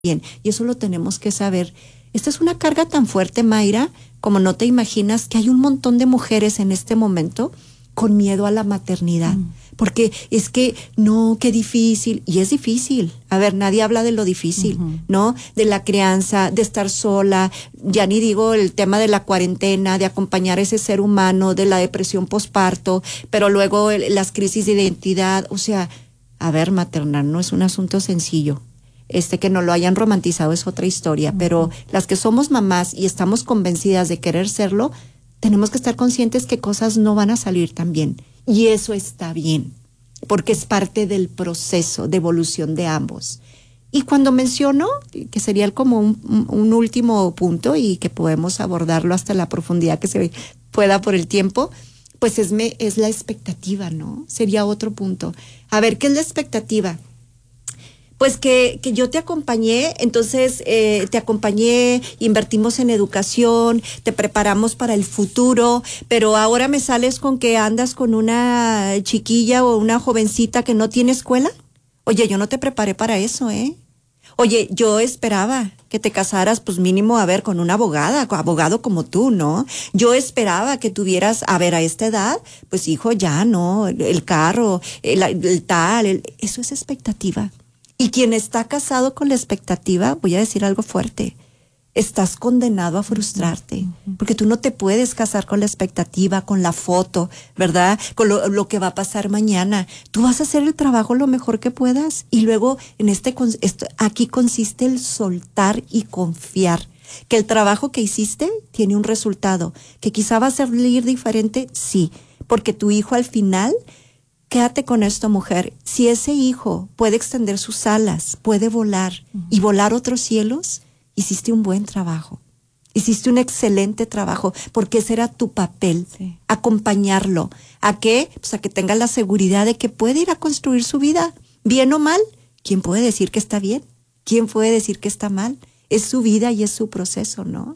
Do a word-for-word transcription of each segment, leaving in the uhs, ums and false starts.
bien. Y eso lo tenemos que saber. Esta es una carga tan fuerte, Mayra, como no te imaginas, que hay un montón de mujeres en este momento con miedo a la maternidad. Mm. Porque es que, no, qué difícil. Y es difícil. A ver, nadie habla de lo difícil, uh-huh. ¿no? De la crianza, de estar sola. Ya ni digo el tema de la cuarentena, de acompañar a ese ser humano, de la depresión posparto, pero luego el, las crisis de identidad. O sea, a ver, maternar no es un asunto sencillo. Este, que no lo hayan romantizado es otra historia, uh-huh. pero las que somos mamás y estamos convencidas de querer serlo, tenemos que estar conscientes que cosas no van a salir tan bien. Y eso está bien, porque es parte del proceso de evolución de ambos. Y cuando menciono, que sería como un, un último punto y que podemos abordarlo hasta la profundidad que se pueda por el tiempo, pues es, me, es la expectativa, ¿no? Sería otro punto. A ver, ¿qué es la expectativa? Pues que, que yo te acompañé, entonces eh, te acompañé, invertimos en educación, te preparamos para el futuro, pero ahora me sales con que andas con una chiquilla o una jovencita que no tiene escuela. Oye, yo no te preparé para eso, ¿eh? Oye, yo esperaba que te casaras, pues mínimo, a ver, con una abogada, abogado como tú, ¿no? Yo esperaba que tuvieras, a ver, a esta edad, pues hijo, ya, ¿no? El carro, el, el tal, el, eso es expectativa. Y quien está casado con la expectativa, voy a decir algo fuerte, estás condenado a frustrarte, uh-huh. porque tú no te puedes casar con la expectativa, con la foto, ¿verdad? Con lo, lo que va a pasar mañana. Tú vas a hacer el trabajo lo mejor que puedas y luego en este, esto, aquí consiste el soltar y confiar que el trabajo que hiciste tiene un resultado, que quizá va a salir diferente, sí, porque tu hijo al final... Quédate con esto, mujer. Si ese hijo puede extender sus alas, puede volar uh-huh. y volar otros cielos, hiciste un buen trabajo. Hiciste un excelente trabajo, porque ese era tu papel, sí. acompañarlo. ¿A qué? Pues a que tenga la seguridad de que puede ir a construir su vida, bien o mal. ¿Quién puede decir que está bien? ¿Quién puede decir que está mal? Es su vida y es su proceso, ¿no?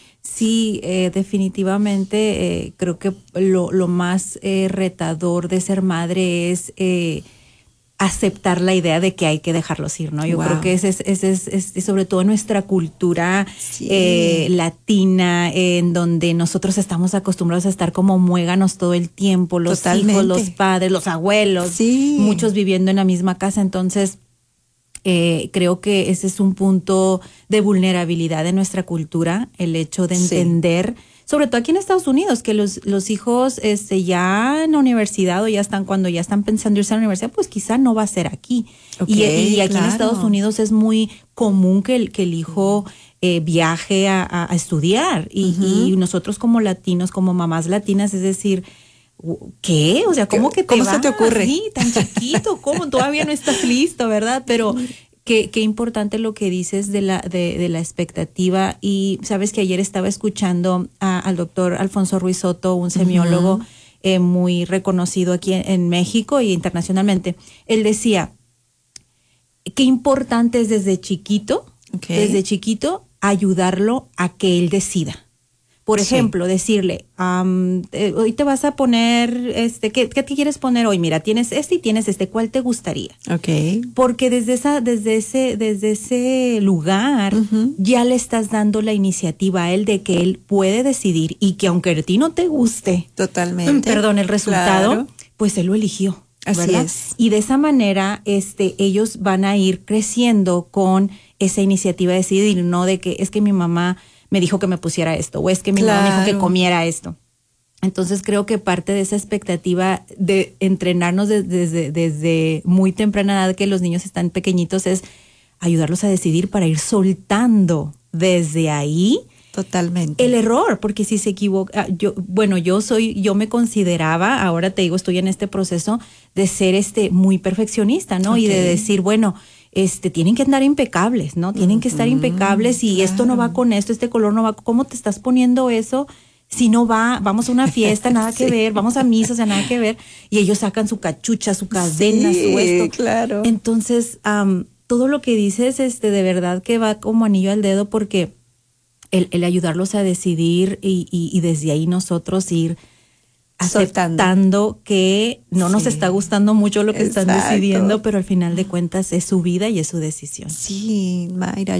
Sí, eh, definitivamente eh, creo que lo, lo más eh, retador de ser madre es eh, aceptar la idea de que hay que dejarlos ir, ¿no? Yo wow. creo que ese es, ese es, es sobre todo nuestra cultura sí. eh, latina, eh, en donde nosotros estamos acostumbrados a estar como muéganos todo el tiempo, los Totalmente. hijos, los padres, los abuelos, sí. muchos viviendo en la misma casa, entonces... Eh, creo que ese es un punto de vulnerabilidad de nuestra cultura, el hecho de entender, sí. sobre todo aquí en Estados Unidos, que los, los hijos este, ya en la universidad o ya están, cuando ya están pensando irse a la universidad, pues quizá no va a ser aquí. Okay, y, y aquí claro. en Estados Unidos es muy común que el, que el hijo eh, viaje a, a, a estudiar y, uh-huh. y nosotros como latinos, como mamás latinas, es decir... ¿Qué? O sea, ¿cómo que te ¿Cómo vas? se te ocurre? Sí, tan chiquito, ¿cómo? Todavía no estás listo, ¿verdad? Pero qué, qué importante lo que dices de la, de, de la expectativa. Y sabes que ayer estaba escuchando a, al doctor Alfonso Ruiz Soto, un semiólogo uh-huh. eh, muy reconocido aquí en, en México e internacionalmente. Él decía, qué importante es desde chiquito, okay. desde chiquito, ayudarlo a que él decida. Por ejemplo, sí. decirle, um, eh, hoy te vas a poner, este, ¿qué, ¿qué te quieres poner hoy? Mira, tienes este y tienes este, ¿cuál te gustaría? Okay. Porque desde esa, desde ese, desde ese lugar, uh-huh. ya le estás dando la iniciativa a él de que él puede decidir y que aunque a ti no te guste, totalmente, perdón, el resultado, claro. pues él lo eligió. Así ¿verdad? es. Y de esa manera, este, ellos van a ir creciendo con esa iniciativa de decidir, no de que es que mi mamá me dijo que me pusiera esto, o es que mi claro. mamá me dijo que comiera esto. Entonces creo que parte de esa expectativa de entrenarnos desde, desde, desde muy temprana edad, que los niños están pequeñitos, es ayudarlos a decidir para ir soltando desde ahí totalmente el error, porque si se equivoca, yo, bueno, yo soy, yo me consideraba, ahora te digo, estoy en este proceso de ser este muy perfeccionista, ¿no? Okay. Y de decir, bueno, este, tienen que andar impecables, ¿no? Tienen uh-huh, que estar impecables y claro. esto no va con esto, este color no va, ¿cómo te estás poniendo eso? Si no va, vamos a una fiesta, nada que sí. ver, vamos a misa, o sea, nada que ver. Y ellos sacan su cachucha, su cadena, sí, su esto. Claro. Entonces, um, todo lo que dices, este, de verdad que va como anillo al dedo, porque el, el ayudarlos a decidir y, y, y desde ahí nosotros ir aceptando Soltando. que no sí. nos está gustando mucho lo que Exacto. están decidiendo, pero al final de cuentas es su vida y es su decisión. Sí, Mayra.